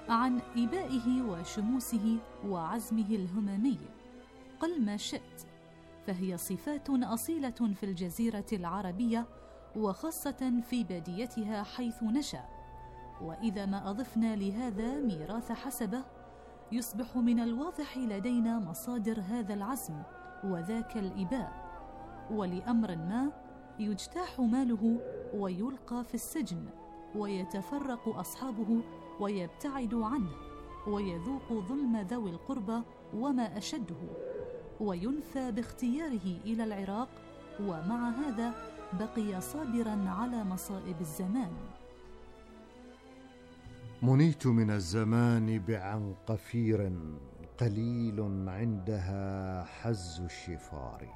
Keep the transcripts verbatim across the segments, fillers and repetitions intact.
عن إبائه وشموسه وعزمه الهمامي. قل ما شئت، فهي صفات أصيلة في الجزيرة العربية، وخاصة في باديتها حيث نشأ. وإذا ما أضفنا لهذا ميراث حسبه، يصبح من الواضح لدينا مصادر هذا العزم وذاك الإباء. ولأمر ما يجتاح ماله ويلقى في السجن، ويتفرق أصحابه ويبتعد عنه، ويذوق ظلم ذوي القربى وما أشده، وينفى باختياره إلى العراق، ومع هذا بقي صابرا على مصائب الزمان. منيت من الزمان بعنقفير قليل عندها حز الشفار،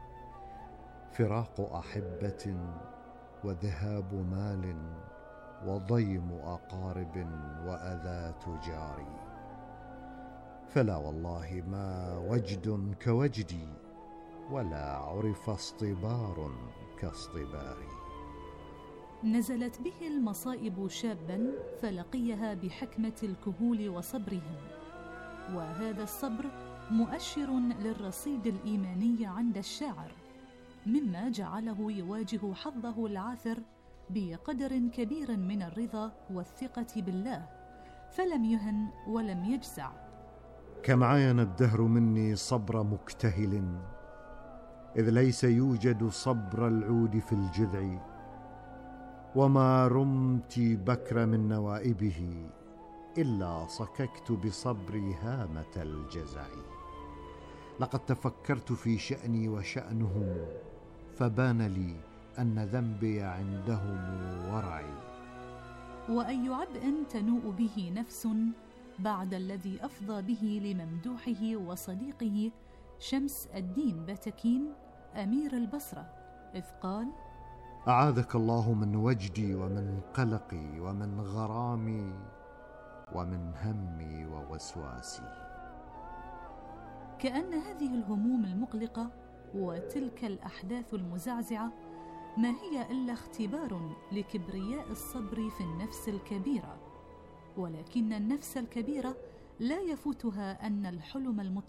فراق أحبة وذهاب مال وضيم أقارب وأذى تجار، فلا والله ما وجد كوجدي، ولا عرف اصطبار كاصطباري. نزلت به المصائب شابا فلقيها بحكمة الكهول وصبرهم، وهذا الصبر مؤشر للرصيد الإيماني عند الشاعر، مما جعله يواجه حظه العاثر بقدر كبير من الرضا والثقة بالله، فلم يهن ولم يجزع. كم عاين الدهر مني صبر مكتهل، إذ ليس يوجد صبر العود في الجذع، وما رمت بكر من نوائبه، إلا صككت بصبري هامة الجزع. لقد تفكرت في شأني وشأنهم، فبان لي أن ذنبي عندهم ورعي. وأي عبء تنوء به نفس بعد الذي أفضى به لممدوحه وصديقه شمس الدين بتكين أمير البصرة، إذ قال: أعاذك الله من وجدي ومن قلقي ومن غرامي ومن همي ووسواسي. كأن هذه الهموم المقلقة وتلك الأحداث المزعزعة ما هي إلا اختبار لكبرياء الصبر في النفس الكبيرة، ولكن النفس الكبيرة لا يفوتها أن الحلم المطلق